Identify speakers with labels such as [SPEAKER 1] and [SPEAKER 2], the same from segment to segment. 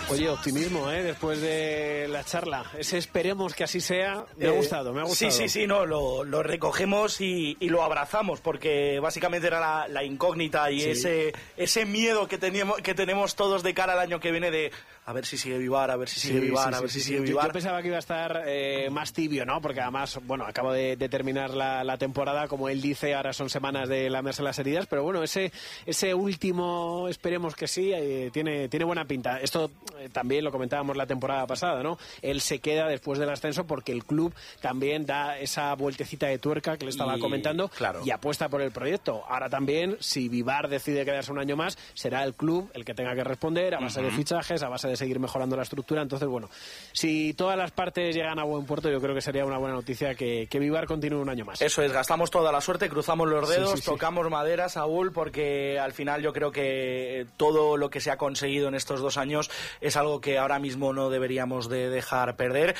[SPEAKER 1] Oye, optimismo, después de la charla. Ese esperemos que así sea. Me ha gustado.
[SPEAKER 2] Sí, no, lo recogemos y lo abrazamos, porque básicamente era la incógnita y ese miedo que tenemos todos de cara al año que viene de a ver si sigue Vivar, a ver si sigue Vivar, a ver si sigue Vivar.
[SPEAKER 1] Yo pensaba que iba a estar más tibio, ¿no? Porque además, bueno, acabo de terminar la temporada, como él dice, ahora son semanas de lamerse las heridas, pero bueno, ese último, esperemos que sí, tiene buena pinta. Esto también lo comentábamos la temporada pasada, ¿no? Él se queda después del ascenso porque el club también da esa vueltecita de tuerca que le estaba comentando, claro, y apuesta por el proyecto. Ahora también, si Vivar decide quedarse un año más, será el club el que tenga que responder a base de fichajes, a base de seguir mejorando la estructura. Entonces, bueno, si todas las partes llegan a buen puerto, yo creo que sería una buena noticia que Vivar continúe un año más.
[SPEAKER 2] Eso es, gastamos toda la suerte, cruzamos los dedos, tocamos madera, Saúl, porque al final yo creo que todo lo que se ha conseguido en estos 2 años es algo que ahora mismo no deberíamos de dejar perder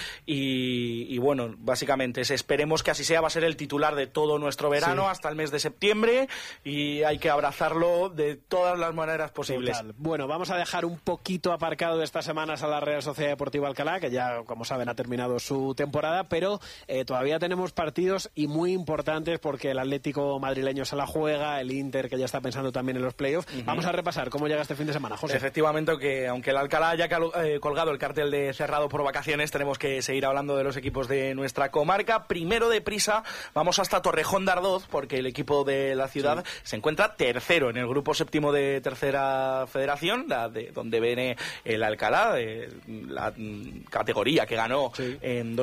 [SPEAKER 2] y bueno, básicamente esperemos que así sea. Va a ser el titular de todo nuestro verano hasta el mes de septiembre y hay que abrazarlo de todas las maneras posibles.
[SPEAKER 1] Total. Bueno, vamos a dejar un poquito aparcado de estas semanas a la Real Sociedad Deportiva Alcalá, que ya, como saben, ha terminado su temporada, pero todavía tenemos partidos y muy importantes porque el Atlético madrileño se la juega, el Inter, que ya está pensando también en los playoffs. Vamos a repasar cómo llega este fin de semana, José.
[SPEAKER 2] Efectivamente, que aunque el Alcalá haya colgado el cartel de cerrado por vacaciones, tenemos que seguir hablando de los equipos de nuestra comarca. Primero, deprisa, vamos hasta Torrejón de Ardoz, porque el equipo de la ciudad se encuentra tercero en el grupo séptimo de tercera federación, donde viene el Alcalá, la categoría que ganó en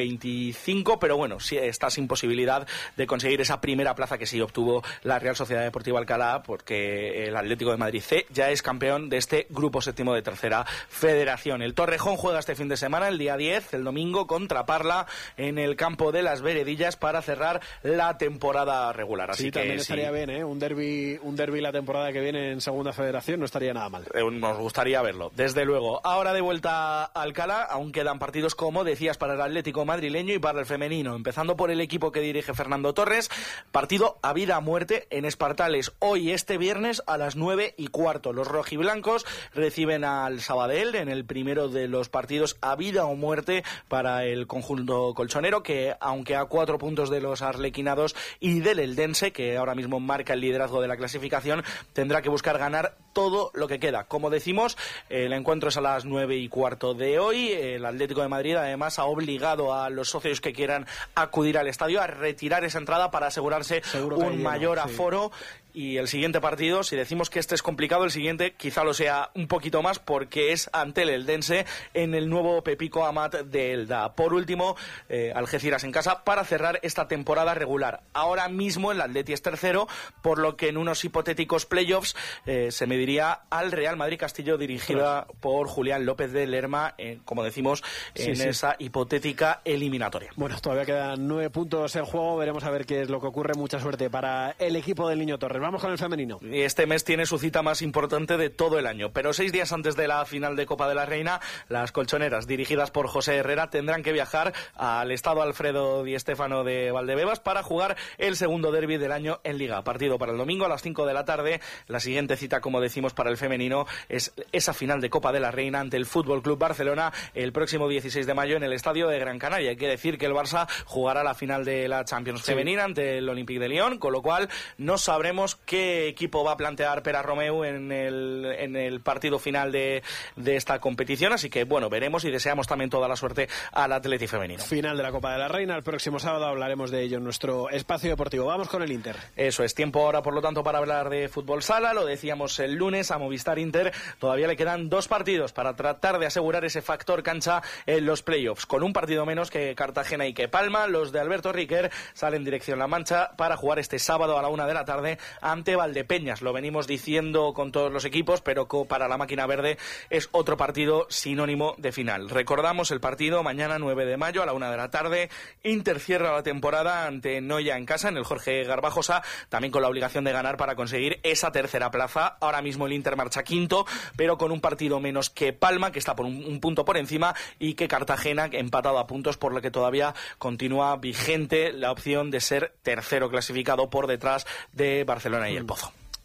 [SPEAKER 2] 2025, pero bueno, sí está sin posibilidad de conseguir esa primera plaza que sí obtuvo la Real Sociedad Deportiva Alcalá, porque el Atlético de Madrid C ya es campeón de este grupo séptimo de tercera federación. El Torrejón juega este fin de semana, el día 10, el domingo, contra Parla en el campo de las Veredillas para cerrar la temporada regular. Así que
[SPEAKER 1] también estaría bien, un derbi la temporada que viene en segunda federación, no estaría nada mal.
[SPEAKER 2] Nos gustaría verlo, desde luego. Ahora de vuelta a Alcalá, aún quedan partidos, como decías, para el Atlético madrileño y para el femenino, empezando por el equipo que dirige Fernando Torres. Partido a vida o muerte en Espartales hoy, este viernes, a las 9:15. Los rojiblancos reciben al Sabadell en el primero de los partidos a vida o muerte para el conjunto colchonero, que aunque a 4 puntos de los arlequinados y del Eldense, que ahora mismo marca el liderazgo de la clasificación, tendrá que buscar ganar todo lo que queda. Como decimos, el encuentro es a las 9:15 de hoy. El Atlético de Madrid además ha obligado a los socios que quieran acudir al estadio a retirar esa entrada para asegurarse un mayor aforo. Y el siguiente partido, si decimos que este es complicado, el siguiente quizá lo sea un poquito más, porque es ante el Eldense en el nuevo Pepico Amat de Elda. Por último, Algeciras en casa para cerrar esta temporada regular. Ahora mismo el Atleti es tercero, por lo que en unos hipotéticos playoffs se mediría al Real Madrid Castillo, dirigida por Julián López de Lerma, como decimos, en esa hipotética eliminatoria.
[SPEAKER 1] Bueno, todavía quedan 9 puntos en juego, veremos a ver qué es lo que ocurre. Mucha suerte para el equipo del Niño Torres. Vamos con el femenino.
[SPEAKER 2] Y este mes tiene su cita más importante de todo el año, pero 6 días antes de la final de Copa de la Reina, las colchoneras, dirigidas por José Herrera, tendrán que viajar al Estado Alfredo Di Stéfano de Valdebebas para jugar el segundo derbi del año en Liga. Partido para el domingo a las 5 de la tarde. La siguiente cita, como decimos, para el femenino es esa final de Copa de la Reina ante el Fútbol Club Barcelona el próximo 16 de mayo en el Estadio de Gran Canaria. Hay que decir que el Barça jugará la final de la Champions femenina ante el Olympique de Lyon, con lo cual no sabremos qué equipo va a plantear Pera Romeu en el partido final de esta competición, así que bueno, veremos y deseamos también toda la suerte al Atleti femenino.
[SPEAKER 1] Final de la Copa de la Reina, el próximo sábado hablaremos de ello en nuestro espacio deportivo. Vamos con el Inter.
[SPEAKER 2] Eso es, tiempo ahora por lo tanto para hablar de fútbol sala. Lo decíamos el lunes, a Movistar Inter todavía le quedan 2 partidos para tratar de asegurar ese factor cancha en los playoffs. Con un partido menos que Cartagena y que Palma, los de Alberto Riquer salen dirección La Mancha para jugar este sábado a la 1 de la tarde ante Valdepeñas. Lo venimos diciendo con todos los equipos, pero para la máquina verde es otro partido sinónimo de final. Recordamos el partido mañana 9 de mayo a la 1 de la tarde. Inter cierra la temporada ante Noya en casa, en el Jorge Garbajosa, también con la obligación de ganar para conseguir esa tercera plaza. Ahora mismo el Inter marcha quinto, pero con un partido menos que Palma, que está por un punto por encima, y que Cartagena, empatado a puntos, por lo que todavía continúa vigente la opción de ser tercero clasificado por detrás de Barcelona y el Pozo.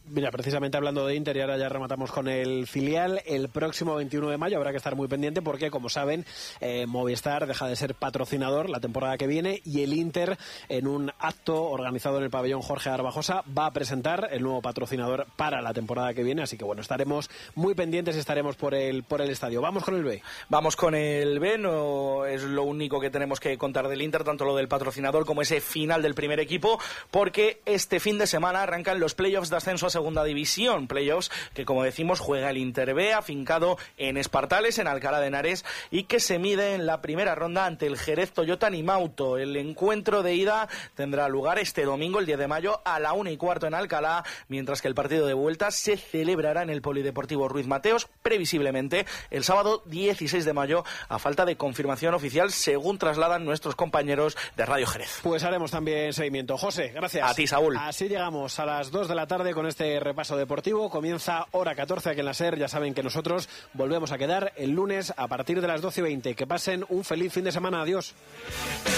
[SPEAKER 1] Mira, precisamente hablando de Inter, y ahora ya rematamos con el filial, el próximo 21 de mayo habrá que estar muy pendiente porque, como saben, Movistar deja de ser patrocinador la temporada que viene y el Inter, en un acto organizado en el pabellón Jorge Garbajosa, va a presentar el nuevo patrocinador para la temporada que viene, así que bueno, estaremos muy pendientes y estaremos por el estadio. Vamos con el B.
[SPEAKER 2] Vamos con el B, no es lo único que tenemos que contar del Inter, tanto lo del patrocinador como ese final del primer equipo, porque este fin de semana arrancan los playoffs de ascenso a Segunda División, playoffs que, como decimos, juega el Inter B, afincado en Espartales, en Alcalá de Henares, y que se mide en la primera ronda ante el Jerez Toyota Nimauto. El encuentro de ida tendrá lugar este domingo, el 10 de mayo, a la 1:15 en Alcalá, mientras que el partido de vuelta se celebrará en el Polideportivo Ruiz Mateos, previsiblemente el sábado 16 de mayo, a falta de confirmación oficial, según trasladan nuestros compañeros de Radio Jerez.
[SPEAKER 1] Pues haremos también seguimiento. José, gracias.
[SPEAKER 2] A ti, Saúl.
[SPEAKER 1] Así llegamos a las 2 de la tarde con este repaso deportivo. Comienza hora 14 aquí en la SER. Ya saben que nosotros volvemos a quedar el lunes a partir de las 12:20. Que pasen un feliz fin de semana. Adiós.